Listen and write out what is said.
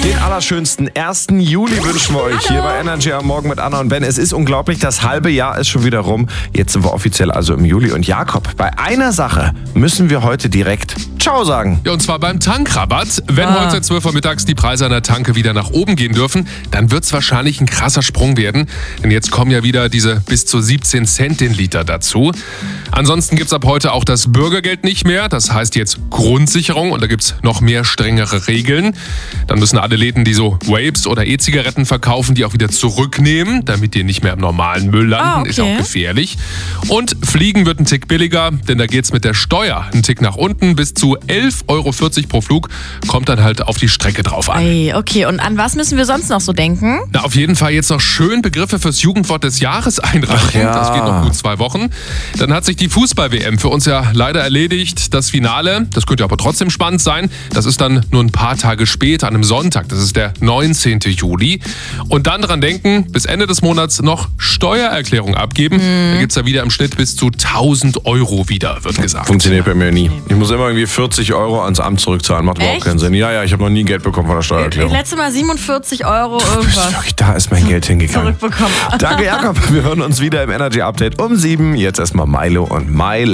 Den allerschönsten 1. Juli wünschen wir euch hier bei Energy am Morgen mit Anna und Ben. Es ist unglaublich, das halbe Jahr ist schon wieder rum. Jetzt sind wir offiziell also im Juli. Und Jakob, bei einer Sache müssen wir heute direkt Ciao sagen. Ja, und zwar beim Tankrabatt. Wenn heute 12 Uhr mittags die Preise an der Tanke wieder nach oben gehen dürfen, dann wird es wahrscheinlich ein krasser Sprung werden. Denn jetzt kommen ja wieder diese bis zu 17 Cent den Liter dazu. Ansonsten gibt es ab heute auch das Bürgergeld nicht mehr. Das heißt jetzt Grundsicherung und da gibt es noch mehr strengere Regeln. Dann müssen alle Läden, die so Vapes oder E-Zigaretten verkaufen, die auch wieder zurücknehmen, damit die nicht mehr im normalen Müll landen. Okay. Ist auch gefährlich. Und Fliegen wird ein Tick billiger, denn da geht es mit der Steuer einen Tick nach unten. Bis zu 11,40 Euro pro Flug, kommt dann halt auf die Strecke drauf an. Ei, okay, und an was müssen wir sonst noch so denken? Na, auf jeden Fall jetzt noch schön Begriffe fürs Jugendwort des Jahres einreichen. Ach ja. Das geht noch gut 2 Wochen. Dann hat sich die Fußball-WM für uns ja leider erledigt. Das Finale, das könnte aber trotzdem spannend sein. Das ist dann nur ein paar Tage später, an einem Sonntag. Das ist der 19. Juli. Und dann dran denken, bis Ende des Monats noch Steuererklärung abgeben. Da gibt es ja wieder im Schnitt bis zu 1.000 Euro wieder, wird gesagt. Funktioniert bei mir nie. Ich muss immer irgendwie 40 Euro ans Amt zurückzahlen. Macht überhaupt Echt? keinen Sinn. Ja, ich habe noch nie Geld bekommen von der Steuererklärung. Letztes Mal 47 Euro irgendwas Wirklich, da ist mein Geld hingegangen. zurückbekommen. Danke, Jakob. Wir hören uns wieder im Energy Update um 7. Jetzt erstmal Milo und My